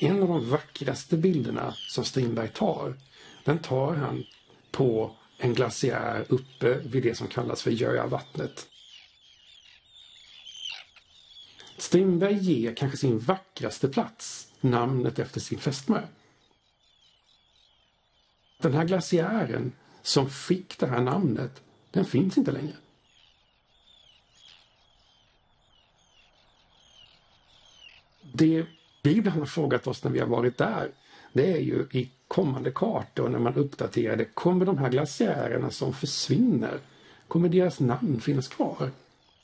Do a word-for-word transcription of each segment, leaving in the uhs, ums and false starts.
En av de vackraste bilderna som Strindberg tar, den tar han på en glaciär uppe vid det som kallas för Göavattnet. Strindberg ger kanske sin vackraste plats namnet efter sin fästmö. Den här glaciären som fick det här namnet, den finns inte längre. Det vi ibland har frågat oss när vi har varit där, det är ju i kommande kartor när man uppdaterar det, kommer de här glaciärerna som försvinner, kommer deras namn finnas kvar?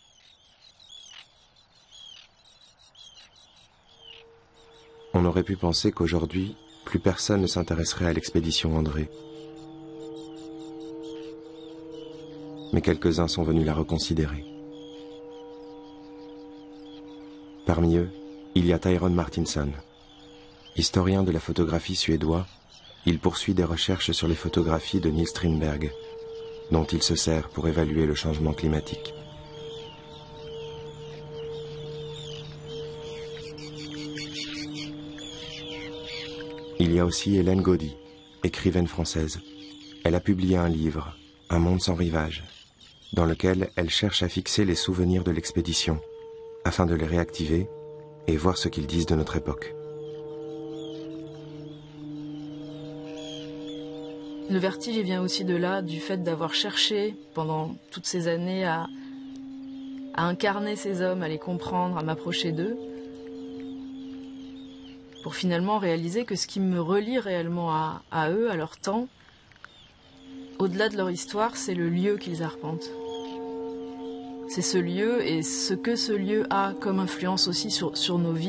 On aurait pu penser qu'aujourd'hui, plus personne ne s'intéresserait à l'expédition Andrée. Mais quelques-uns sont venus la reconsidérer. Parmi eux, il y a Tyrone Martinson. Historien de la photographie suédois, il poursuit des recherches sur les photographies de Niels Strindberg, dont il se sert pour évaluer le changement climatique. Il y a aussi Hélène Gaudy, écrivaine française. Elle a publié un livre, Un monde sans rivage, dans lequel elle cherche à fixer les souvenirs de l'expédition, afin de les réactiver et voir ce qu'ils disent de notre époque. Le vertige vient aussi de là, du fait d'avoir cherché pendant toutes ces années à, à incarner ces hommes, à les comprendre, à m'approcher d'eux, pour finalement réaliser que ce qui me relie réellement à, à eux, à leur temps, au-delà de leur histoire, c'est le lieu qu'ils arpentent. C'est ce lieu et ce que ce lieu a comme influence aussi sur, sur nos vies.